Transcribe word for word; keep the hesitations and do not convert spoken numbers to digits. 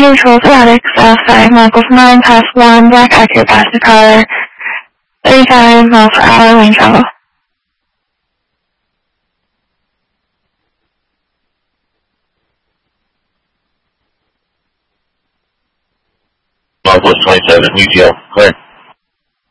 neutral to Alex, uh, five miles nine past one, black accurate past the car, thirty-five miles per hour, lane travel. Northwest twenty-seven, U T L, clear.